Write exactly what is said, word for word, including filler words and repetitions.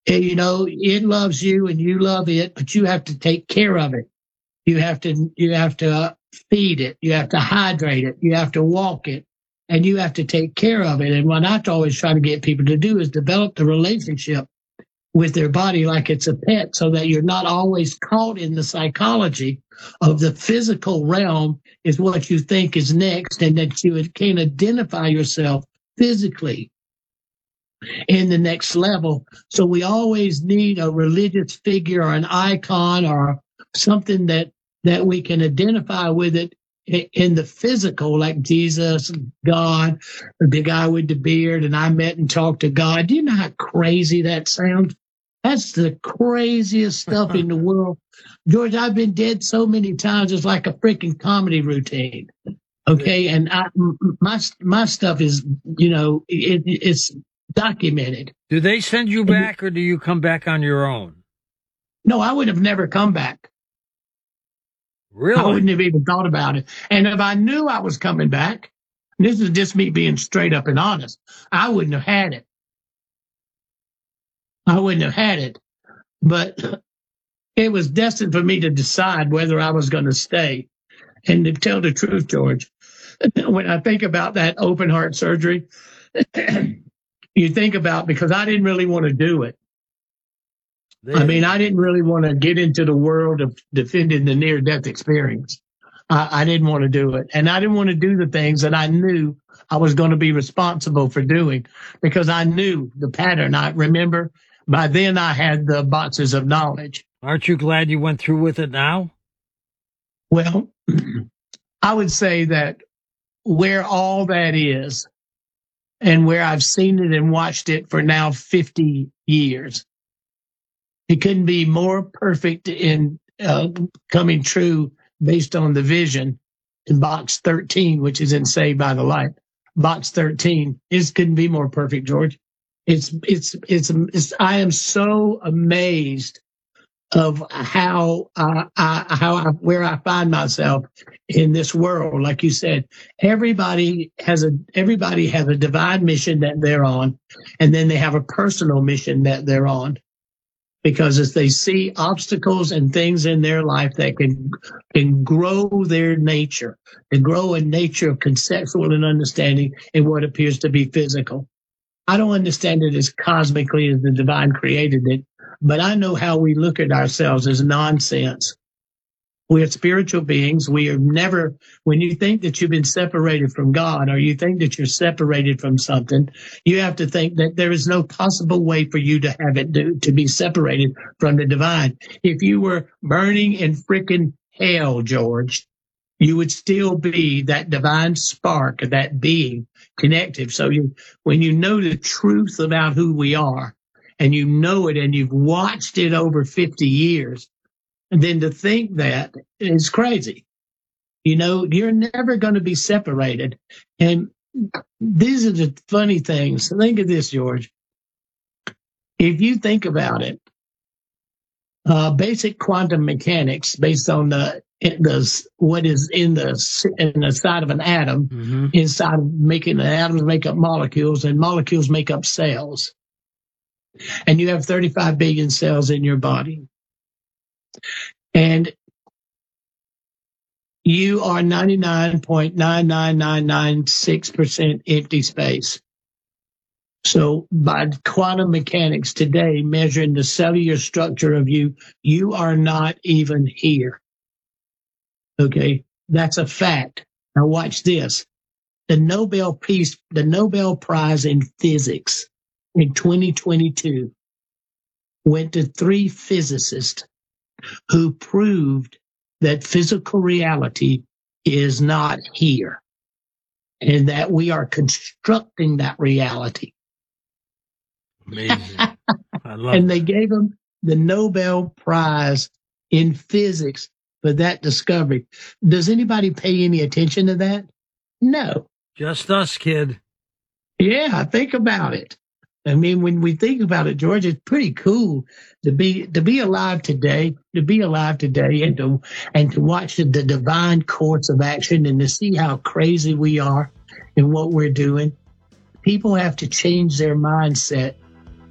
And, you know, it loves you and you love it, but you have to take care of it. You have to, you have to uh, feed it. You have to hydrate it. You have to walk it, and you have to take care of it. And what I always try to get people to do is develop the relationship with their body like it's a pet, so that you're not always caught in the psychology of the physical realm is what you think is next, and that you can identify yourself physically in the next level. So we always need a religious figure or an icon or something that that we can identify with it in the physical, like Jesus, God, the guy with the beard, and I met and talked to God. Do you know how crazy that sounds? That's the craziest stuff in the world. George, I've been dead so many times, it's like a freaking comedy routine. Okay, and I, my my stuff is, you know, it, it's documented. Do they send you back, or do you come back on your own? No, I would have never come back. Really? I wouldn't have even thought about it. And if I knew I was coming back, this is just me being straight up and honest, I wouldn't have had it. I wouldn't have had it. But it was destined for me to decide whether I was going to stay. And to tell the truth, George, when I think about that open heart surgery, you think about, because I didn't really want to do it. They, I mean, I didn't really want to get into the world of defending the near-death experience. I, I didn't want to do it. And I didn't want to do the things that I knew I was going to be responsible for doing, because I knew the pattern. I remember by then I had the boxes of knowledge. Aren't you glad you went through with it now? Well, I would say that where all that is, and where I've seen it and watched it for now fifty years, it couldn't be more perfect in uh, coming true based on the vision in box thirteen, which is in Saved by the Light. Box thirteen is couldn't be more perfect, George. It's, it's, it's, it's, I am so amazed of how, uh, I, how I, where I find myself in this world. Like you said, everybody has a, everybody has a divine mission that they're on, and then they have a personal mission that they're on. Because as they see obstacles and things in their life that can can grow their nature, and grow a nature of conceptual and understanding in what appears to be physical. I don't understand it as cosmically as the divine created it, but I know how we look at ourselves as nonsense. We are spiritual beings. We are never, when you think that you've been separated from God, or you think that you're separated from something, you have to think that there is no possible way for you to have it do, to be separated from the divine. If you were burning in frickin' hell, George, you would still be that divine spark, that being connective. So you, when you know the truth about who we are, and you know it, and you've watched it over fifty years, and then to think that is crazy. You know, you're never going to be separated. And these are the funny things. Think of this, George. If you think about it, uh, basic quantum mechanics, based on the, the what is in the in the side of an atom, mm-hmm. inside of making the atoms make up molecules, and molecules make up cells. And you have thirty-five billion cells in your body. And you are ninety-nine point nine nine nine nine six percent empty space. So by quantum mechanics today, measuring the cellular structure of you, you are not even here. Okay, that's a fact. Now watch this. The Nobel Peace, the Nobel Prize in Physics in twenty twenty-two went to three physicists who proved that physical reality is not here, and that we are constructing that reality. Amazing. I love And that. they gave them the Nobel Prize in Physics for that discovery. Does anybody pay any attention to that? No. Just us, kid. Yeah, think about it. I mean, when we think about it, George, it's pretty cool to be to be alive today, to be alive today, and to and to watch the, the divine course of action, and to see how crazy we are in what we're doing. People have to change their mindset